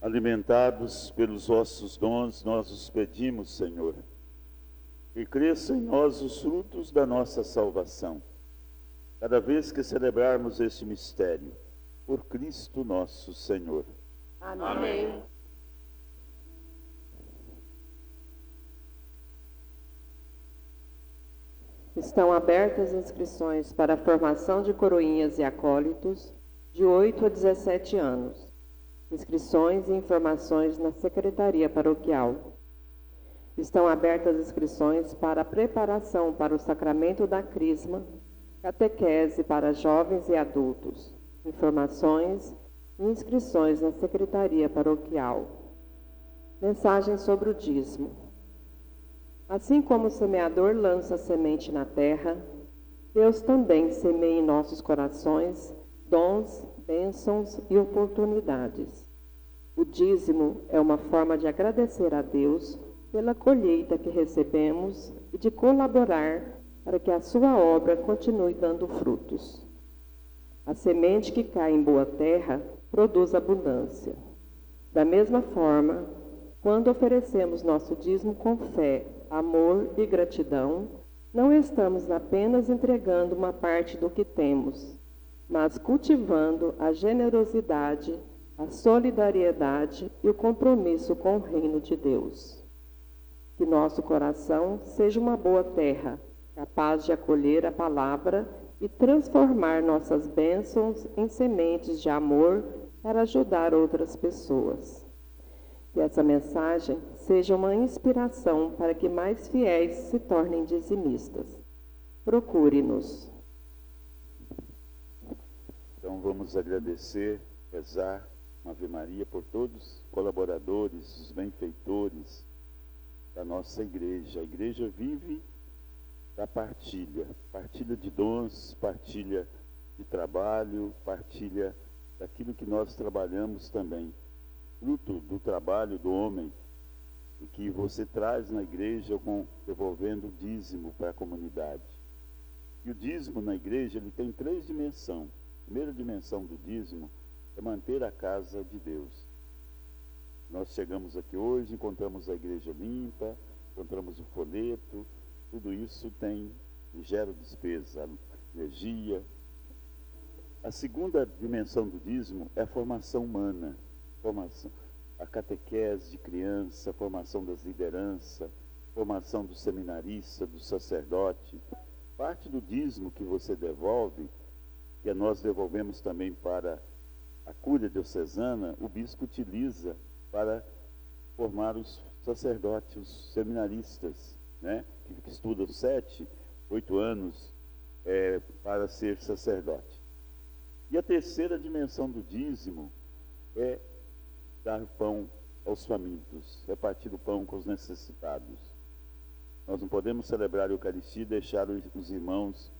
Alimentados pelos vossos dons, nós os pedimos, Senhor, que cresça em nós os frutos da nossa salvação, cada vez que celebrarmos este mistério, por Cristo nosso Senhor. Amém. Estão abertas inscrições para a formação de coroinhas e acólitos de 8 a 17 anos. Inscrições e informações na Secretaria Paroquial. Estão abertas inscrições para a preparação para o sacramento da Crisma, catequese para jovens e adultos. Informações e inscrições na Secretaria Paroquial. Mensagem sobre o dízimo. Assim como o semeador lança a semente na terra, Deus também semeia em nossos corações dons, bênçãos e oportunidades. O dízimo é uma forma de agradecer a Deus pela colheita que recebemos e de colaborar para que a sua obra continue dando frutos. A semente que cai em boa terra produz abundância. Da mesma forma, quando oferecemos nosso dízimo com fé, amor e gratidão, não estamos apenas entregando uma parte do que temos, mas cultivando a generosidade, a solidariedade e o compromisso com o reino de Deus. Que nosso coração seja uma boa terra, capaz de acolher a palavra e transformar nossas bênçãos em sementes de amor para ajudar outras pessoas. Que essa mensagem seja uma inspiração para que mais fiéis se tornem dizimistas. Procure-nos. Então vamos agradecer, rezar uma Ave Maria por todos os colaboradores, os benfeitores da nossa igreja. A igreja vive da partilha de dons, partilha de trabalho, partilha daquilo que nós trabalhamos também. Fruto do trabalho do homem, e que você traz na igreja devolvendo o dízimo para a comunidade. E o dízimo na igreja ele tem 3 dimensões. A primeira dimensão do dízimo é manter a casa de Deus. Nós chegamos aqui hoje, encontramos a igreja limpa, encontramos o folheto, tudo isso gera despesa, energia. A segunda dimensão do dízimo é a formação humana. A catequese de criança, a formação das lideranças, formação do seminarista, do sacerdote. Parte do dízimo que você devolve, que nós devolvemos também para a cúria diocesana, o bispo utiliza para formar os sacerdotes, os seminaristas, né? Que estudam 7, 8 anos para ser sacerdote. E a terceira dimensão do dízimo é dar pão aos famintos, repartir o pão com os necessitados. Nós não podemos celebrar a Eucaristia e deixar os irmãos